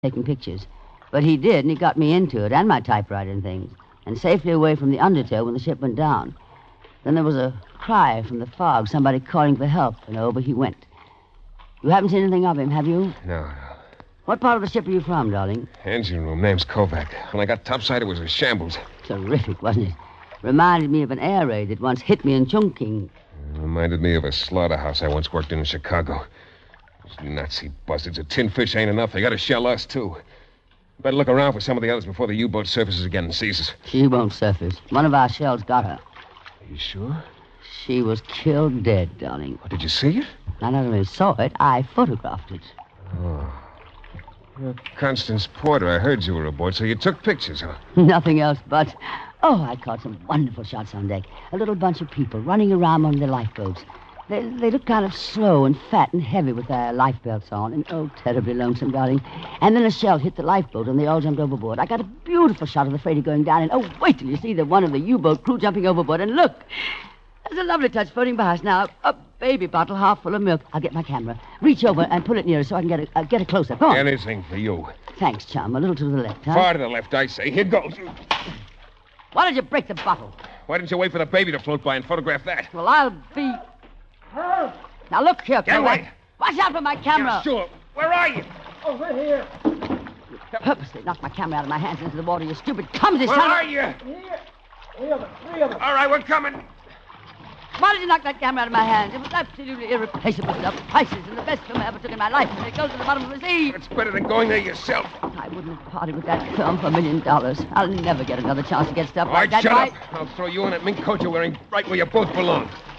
taking pictures. But he did, and he got me into it, and my typewriter and things, and safely away from the undertow when the ship went down. Then there was a cry from the fog, somebody calling for help, and over he went. You haven't seen anything of him, have you? No. What part of the ship are you from, darling? Engine room. Name's Kovac. When I got topside, it was a shambles. Terrific, wasn't it? Reminded me of an air raid that once hit me in Chongqing. Reminded me of a slaughterhouse I once worked in Chicago. Those Nazi buzzards. A tin fish ain't enough. They got to shell us, too. Better look around for some of the others before the U-boat surfaces again and sees us. She won't surface. One of our shells got her. Are you sure? She was killed dead, darling. What, did you see it? I not only saw it, I photographed it. Oh. You're Constance Porter. I heard you were aboard, so you took pictures, huh? Nothing else but... Oh, I caught some wonderful shots on deck. A little bunch of people running around on their lifeboats. They looked kind of slow and fat and heavy with their life belts on. And, oh, terribly lonesome, darling. And then a shell hit the lifeboat, and they all jumped overboard. I got a beautiful shot of the freighter going down, and, oh, wait till you see the one of the U-boat crew jumping overboard. And look, there's a lovely touch floating by us now. A baby bottle half full of milk. I'll get my camera. Reach over and pull it nearer so I can get a close-up. Go on. Anything for you. Thanks, chum. A little to the left, huh? Far to the left, I say. Here goes. Why did you break the bottle? Why didn't you wait for the baby to float by and photograph that? Well, I'll be... Now, look here, Get away. Watch out for my camera. Yeah, sure. Where are you? Over here. You purposely knocked my camera out of my hands into the water, you stupid clumsy Where son are of... you? Here. Three of them. All right, we're coming. Why did you knock that camera out of my hands? It was absolutely irreplaceable stuff. Priceless and the best film I ever took in my life. And it goes to the bottom of the sea. It's better than going there yourself. I wouldn't have parted with that film for $1 million. I'll never get another chance to get stuff All like right, that. shut up. I'll throw you and that mink coat you're wearing right where you both belong.